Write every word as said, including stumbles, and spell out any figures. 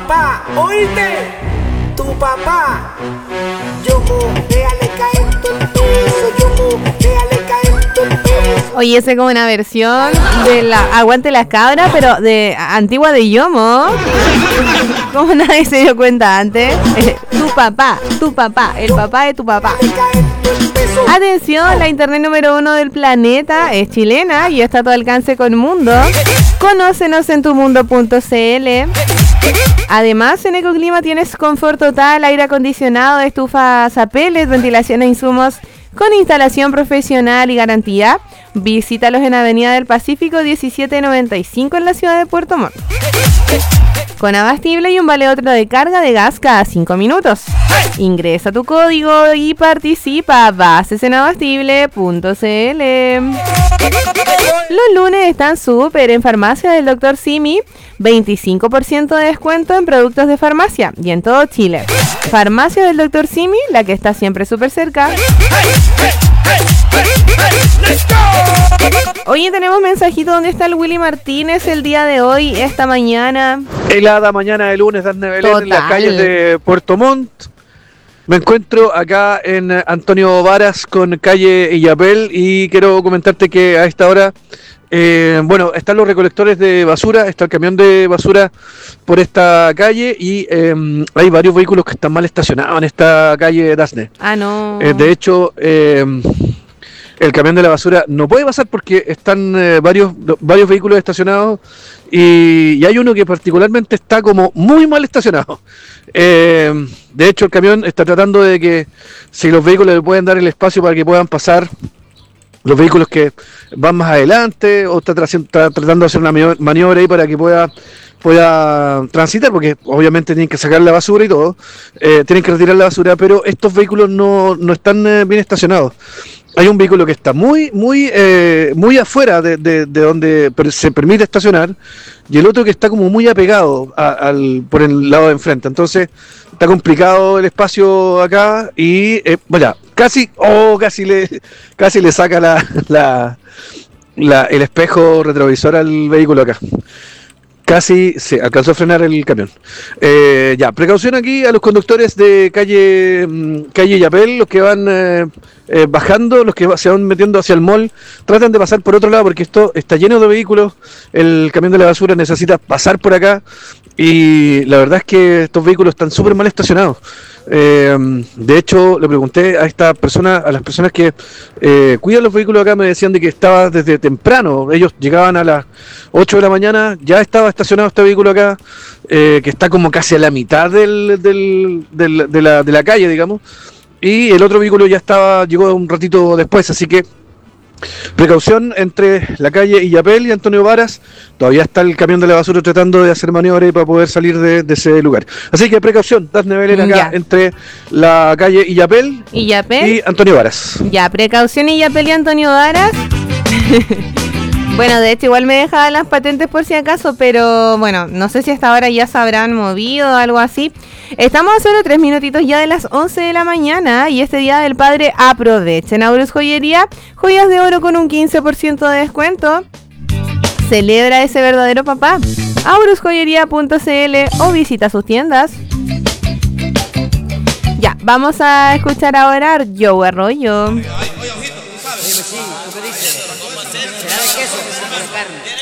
papá, oíste, tu papá. Yomo, déjale caer todo el peso, Yomo, déjale caer todo el peso. Oye, esa es como una versión de la Aguante las Cabras, pero de antigua de Yomo. Como nadie se dio cuenta antes. Tu papá, tu papá, el papá de tu papá. Atención, la internet número uno del planeta es chilena y está a tu alcance con Mundo. Conócenos en tumundo punto cl. Además, en Ecoclima tienes confort total, aire acondicionado, estufas a pellet, ventilación e insumos con instalación profesional y garantía. Visítalos en Avenida del Pacífico diecisiete noventa y cinco en la ciudad de Puerto Montt. Con abastible y un vale otro de carga de gas cada cinco minutos. Ingresa tu código y participa. Bases en abastible punto cl. Los lunes están súper en Farmacia del doctor Simi. veinticinco por ciento de descuento en productos de farmacia y en todo Chile. Farmacia del doctor Simi, la que está siempre súper cerca. Oye, tenemos mensajito. ¿Dónde está el Willy Martínez el día de hoy, esta mañana? Helada mañana de lunes, Daphne Belén, Total. en las calles de Puerto Montt. Me encuentro acá en Antonio Varas con calle Illapel y quiero comentarte que a esta hora, eh, bueno, están los recolectores de basura, está el camión de basura por esta calle y eh, hay varios vehículos que están mal estacionados en esta calle, Daphne. Ah, no. Eh, de hecho, eh, el camión de la basura no puede pasar porque están eh, varios varios vehículos estacionados y, y hay uno que particularmente está como muy mal estacionado. Eh, de hecho, el camión está tratando de que si los vehículos le pueden dar el espacio para que puedan pasar los vehículos que van más adelante, o está, tra- está tratando de hacer una manio- maniobra ahí para que pueda pueda transitar, porque obviamente tienen que sacar la basura y todo, eh, tienen que retirar la basura, pero estos vehículos no, no están eh, bien estacionados. Hay un vehículo que está muy muy eh, muy afuera de, de, de donde per- se permite estacionar y el otro que está como muy apegado a- al por el lado de enfrente. Entonces está complicado el espacio acá y eh, vaya, casi oh, casi le casi le saca la, la, la el espejo retrovisor al vehículo acá. Casi se alcanzó a frenar el camión. Eh, ya, precaución aquí a los conductores de calle mm, calle Yapel, los que van eh, eh, bajando, los que va- se van metiendo hacia el mall, traten de pasar por otro lado porque esto está lleno de vehículos, el camión de la basura necesita pasar por acá y la verdad es que estos vehículos están súper mal estacionados. Eh, de hecho, le pregunté a esta persona, a las personas que eh, cuidan los vehículos acá, me decían de que estaba desde temprano, ellos llegaban a las ocho de la mañana, ya estaba estacionado este vehículo acá, eh, que está como casi a la mitad del, del, del- de, la, de la calle, digamos, y el otro vehículo ya estaba, llegó un ratito después, así que precaución entre la calle Illapel y Antonio Varas. Todavía está el camión de la basura tratando de hacer maniobra para poder salir de, de ese lugar. Así que precaución, Daphne Belén acá Ya. entre la calle Illapel ¿Y Yapel? y Antonio Varas. Ya, precaución y Yapel y Antonio Varas. Bueno, de hecho igual me dejaban las patentes por si acaso, pero bueno, no sé si hasta ahora ya se habrán movido o algo así. Estamos a solo tres minutitos ya de las once de la mañana y este Día del Padre aprovechen Aurus Joyería, joyas de oro con un quince por ciento de descuento. Celebra ese verdadero papá. aurus joyería punto cl o visita sus tiendas. Ya, vamos a escuchar ahora a Joe Arroyo. Oye, ojito, tú sabes. Dime, sí, ¿tú qué dices? ¿Será de queso o de carne?